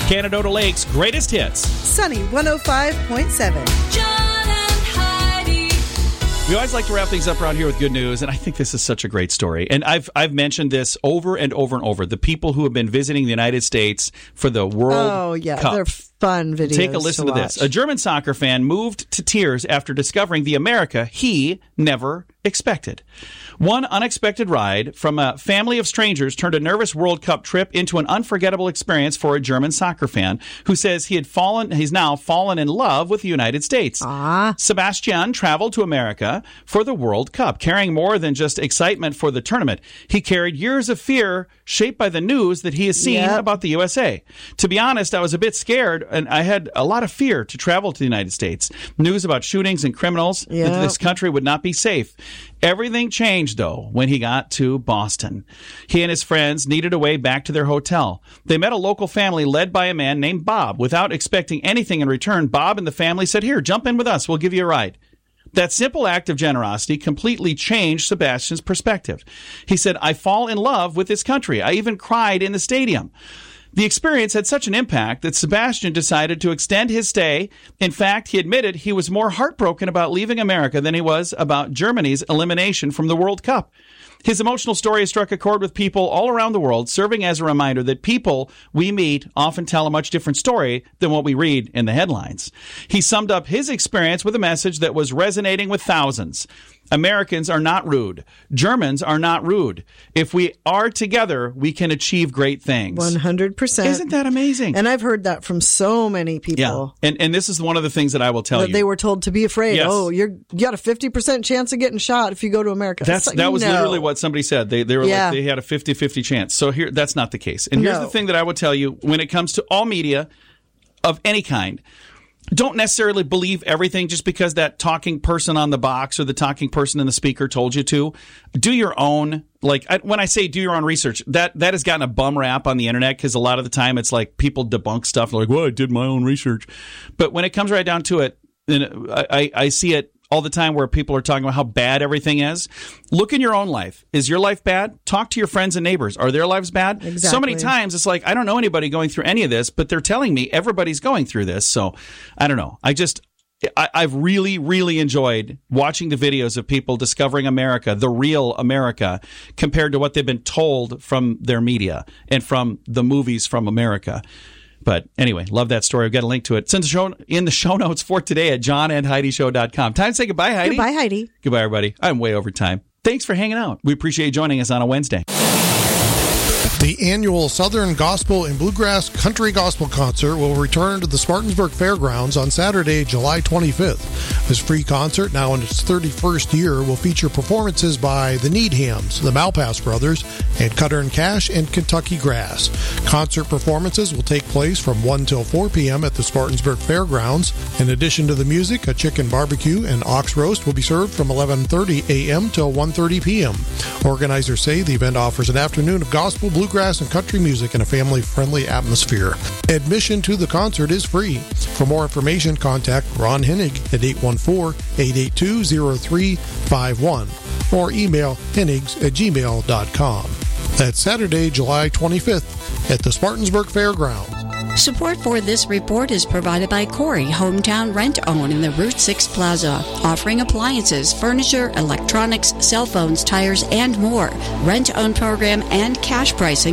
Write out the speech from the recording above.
Canadota Lake's greatest hits. Sunny 105.7. John and Heidi. We always like to wrap things up around here with good news, and I think this is such a great story. And I've mentioned this over and over and over. The people who have been visiting the United States for the World Cup. They're fun videos. Take a listen to this. A German soccer fan moved to tears after discovering the America he never expected. One unexpected ride from a family of strangers turned a nervous World Cup trip into an unforgettable experience for a German soccer fan who says he's now fallen in love with the United States. Sebastian traveled to America for the World Cup, carrying more than just excitement for the tournament. He carried years of fear shaped by the news that he has seen about the USA. To be honest, I was a bit scared, and I had a lot of fear to travel to the United States. News about shootings and criminals, that this country would not be safe. Everything changed, though, when he got to Boston. He and his friends needed a way back to their hotel. They met a local family led by a man named Bob. Without expecting anything in return, Bob and the family said, "Here, jump in with us. We'll give you a ride." That simple act of generosity completely changed Sebastian's perspective. He said, "I fall in love with this country. I even cried in the stadium." The experience had such an impact that Sebastian decided to extend his stay. In fact, he admitted he was more heartbroken about leaving America than he was about Germany's elimination from the World Cup. His emotional story has struck a chord with people all around the world, serving as a reminder that people we meet often tell a much different story than what we read in the headlines. He summed up his experience with a message that was resonating with thousands. Americans are not rude. Germans are not rude. If we are together, we can achieve great things. 100%. Isn't that amazing? And I've heard that from so many people. Yeah. And this is one of the things that I will tell you. They were told to be afraid. Yes. Oh, you got a 50% chance of getting shot if you go to America. That was literally what somebody said. They were like, they had a 50-50 chance. So here, that's not the case. And here's the thing that I would tell you when it comes to all media of any kind. Don't necessarily believe everything just because that talking person on the box or the talking person in the speaker told you to. Do your own, when I say do your own research, that has gotten a bum rap on the internet because a lot of the time it's like people debunk stuff like, well, I did my own research. But when it comes right down to it, and I see it all the time where people are talking about how bad everything is. Look in your own life. Is your life bad? Talk to your friends and neighbors. Are their lives bad? Exactly. So many times it's like, I don't know anybody going through any of this, but they're telling me everybody's going through this. So I don't know. I've really, really enjoyed watching the videos of people discovering America, the real America, compared to what they've been told from their media and from the movies from America. But anyway, love that story. I've got a link to it. It's in the show notes for today at johnandheidishow.com. Time to say goodbye, Heidi. Goodbye, Heidi. Goodbye, everybody. I'm way over time. Thanks for hanging out. We appreciate you joining us on a Wednesday. The annual Southern Gospel and Bluegrass Country Gospel Concert will return to the Spartansburg Fairgrounds on Saturday, July 25th. This free concert, now in its 31st year, will feature performances by the Needhams, the Malpass Brothers, and Cutter and Cash and Kentucky Grass. Concert performances will take place from 1 till 4 p.m. at the Spartansburg Fairgrounds. In addition to the music, a chicken barbecue and ox roast will be served from 11:30 a.m. till 1:30 p.m. Organizers say the event offers an afternoon of gospel, bluegrass, and country music in a family-friendly atmosphere. Admission to the concert is free. For more information, contact Ron Hennig at 814-882-0351 or email hennigs@gmail.com. That's Saturday, July 25th at the Spartansburg Fairgrounds. Support for this report is provided by Corey Hometown Rent-Own in the Route 6 Plaza, offering appliances, furniture, electronics, cell phones, tires, and more. Rent-own program and cash pricing